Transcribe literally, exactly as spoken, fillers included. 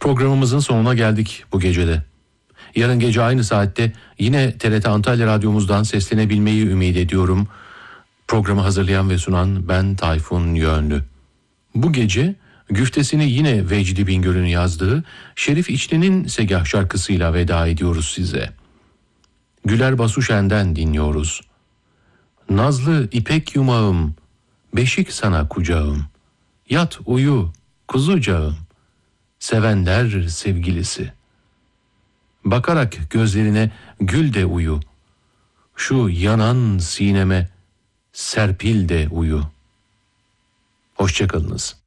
Programımızın sonuna geldik bu gecede. Yarın gece aynı saatte yine T R T Antalya Radyomuzdan seslenebilmeyi ümit ediyorum. Programı hazırlayan ve sunan ben Tayfun Yönlü. Bu gece güftesini yine Vecdi Bingöl'ün yazdığı Şerif İçli'nin Segah şarkısıyla veda ediyoruz size. Güler Basuşen'den dinliyoruz. Nazlı ipek yumağım, beşik sana kucağım. Yat uyu kuzucağım, sevenler sevgilisi. Bakarak gözlerine gül de uyu. Şu yanan sineme serpil de uyu. Hoşçakalınız.